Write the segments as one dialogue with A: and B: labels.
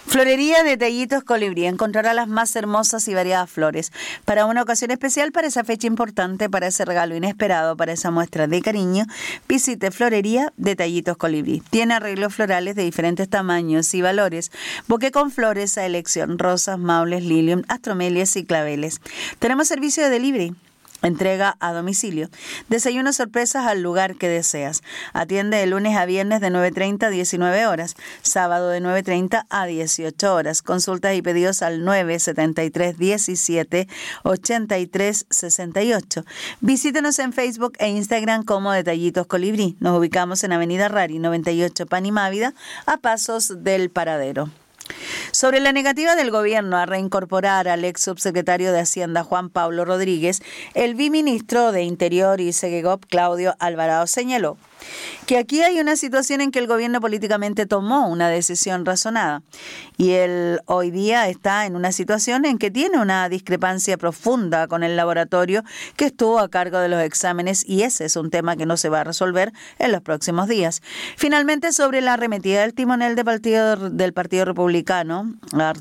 A: Florería Detallitos Colibrí. Encontrará las más hermosas y variadas flores para una ocasión especial, para esa fecha importante, para ese regalo inesperado, para esa muestra de cariño. Visite Florería Detallitos Colibrí. Tiene arreglos florales de diferentes tamaños y valores. Buque con flores a elección: rosas, maules, lilium, astromelias y claveles. Tenemos servicio de delivery. Entrega a domicilio. Desayuno sorpresas al lugar que deseas. Atiende de lunes a viernes de 9:30 a 19 horas. Sábado de 9:30 a 18 horas. Consultas y pedidos al 973 17 83 68. Visítenos en Facebook e Instagram como Detallitos Colibrí. Nos ubicamos en Avenida Rari 98 Panimávida, a pasos del Paradero. Sobre la negativa del gobierno a reincorporar al ex subsecretario de Hacienda Juan Pablo Rodríguez, el viceministro de Interior y Segegop, Claudio Alvarado, señaló que aquí hay una situación en que el gobierno políticamente tomó una decisión razonada y él hoy día está en una situación en que tiene una discrepancia profunda con el laboratorio que estuvo a cargo de los exámenes, y ese es un tema que no se va a resolver en los próximos días. Finalmente, sobre la arremetida del timonel del Partido Republicano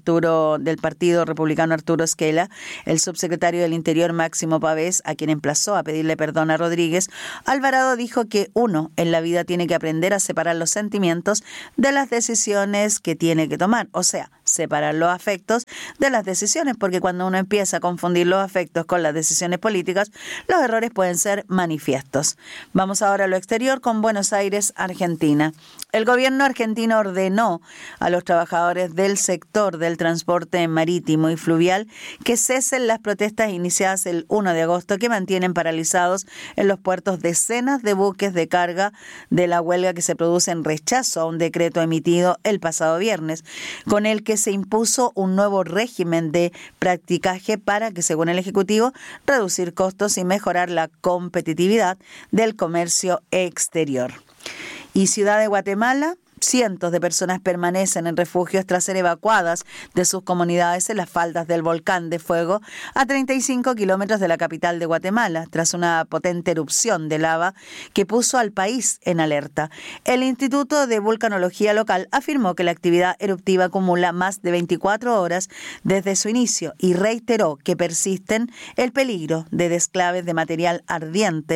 A: Arturo Esquela, el subsecretario del Interior Máximo Pavés, a quien emplazó a pedirle perdón a Rodríguez, Alvarado dijo que uno en la vida tiene que aprender a separar los sentimientos de las decisiones que tiene que tomar, o sea, separar los afectos de las decisiones, porque cuando uno empieza a confundir los afectos con las decisiones políticas, los errores pueden ser manifiestos. Vamos ahora a lo exterior con Buenos Aires, Argentina. El gobierno argentino ordenó a los trabajadores del sector del transporte marítimo y fluvial que cesen las protestas iniciadas el 1 de agosto que mantienen paralizados en los puertos decenas de buques de carga de la huelga que se produce en rechazo a un decreto emitido el pasado viernes, con el que se impuso un nuevo régimen de practicaje para que, según el Ejecutivo, reducir costos y mejorar la competitividad del comercio exterior. Y Ciudad de Guatemala, cientos de personas permanecen en refugios tras ser evacuadas de sus comunidades en las faldas del volcán de fuego a 35 kilómetros de la capital de Guatemala, tras una potente erupción de lava que puso al país en alerta. El Instituto de Vulcanología local afirmó que la actividad eruptiva acumula más de 24 horas desde su inicio y reiteró que persisten el peligro de desclaves de material ardiente